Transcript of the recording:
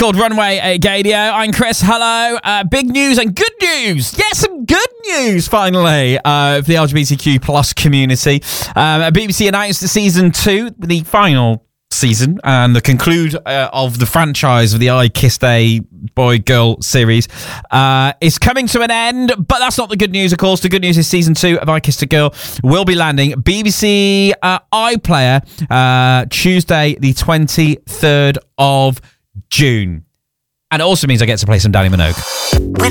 called Runway Gadio. I'm Chris. Hello. Big news and good news. Yes, some good news finally for the LGBTQ plus community. BBC announced the season 2, the final season and the conclude of the franchise of the I Kissed a Boy Girl series is coming to an end, but that's not the good news, of course. The good news is season 2 of I Kissed a Girl will be landing BBC iPlayer Tuesday the 23rd of June, and it also means I get to play some Danny Minogue. When